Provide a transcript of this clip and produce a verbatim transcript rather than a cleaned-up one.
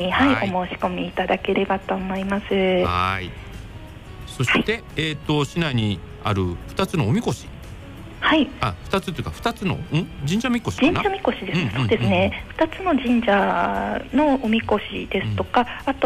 に、はいはい、お申し込みいただければと思います。 はい。そして、はい、えーと市内にあるふたつのおみこし、 はい、 あ、ふたつというかふたつのん神社みこしかな、 神社みこしですね、うんうんうん、そうですね、ふたつの神社のおみこしですとか、うん、あと